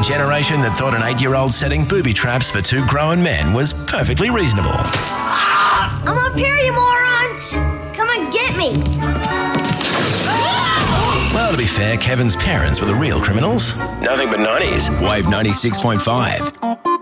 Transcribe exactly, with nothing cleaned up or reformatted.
generation that thought an eight-year-old setting booby traps for two grown men was perfectly reasonable. I'm up here, you morons! Come and get me! Well, to be fair, Kevin's parents were the real criminals. Nothing but nineties. Wave ninety-six point five.